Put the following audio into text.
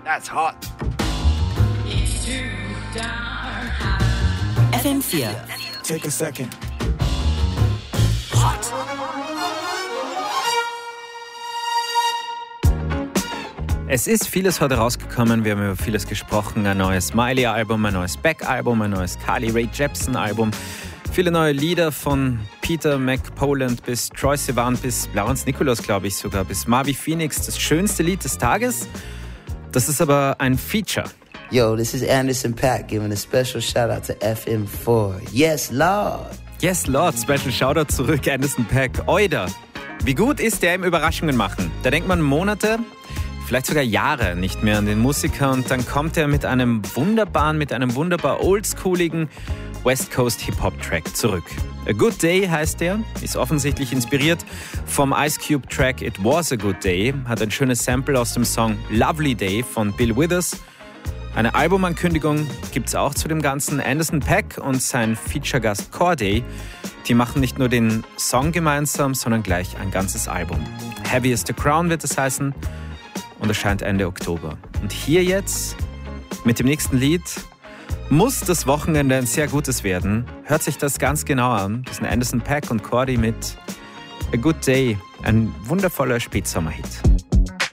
That's hot. FM4. Take a second. Hot. Es ist vieles heute rausgekommen, wir haben über vieles gesprochen. Ein neues Miley-Album, ein neues Beck-Album, ein neues Carly Rae Jepsen-Album. Viele neue Lieder von Peter McPoland bis Troye Sivan bis Lawrence Nicholas, glaube ich sogar, bis Marvi Phoenix. Das schönste Lied des Tages, das ist aber ein Feature. Yo, this is Anderson .Paak giving a special shout out to FM4. Yes, Lord. Yes, Lord. Special Shoutout zurück, Anderson .Paak. Oida. Wie gut ist der im Überraschungen machen? Da denkt man Monate, vielleicht sogar Jahre nicht mehr an den Musiker und dann kommt er mit einem wunderbar oldschooligen West Coast Hip-Hop-Track zurück. A Good Day heißt der, ist offensichtlich inspiriert vom Ice Cube Track It Was a Good Day, hat ein schönes Sample aus dem Song Lovely Day von Bill Withers. Eine Albumankündigung gibt's auch zu dem Ganzen. Anderson .Paak und sein Feature-Gast Cordae, die machen nicht nur den Song gemeinsam, sondern gleich ein ganzes Album. Heavy is the Crown wird es heißen und erscheint Ende Oktober. Und hier jetzt mit dem nächsten Lied muss das Wochenende ein sehr gutes werden. Hört sich das ganz genau an. Das sind Anderson .Paak und Cordae mit A Good Day, ein wundervoller Spätsommerhit.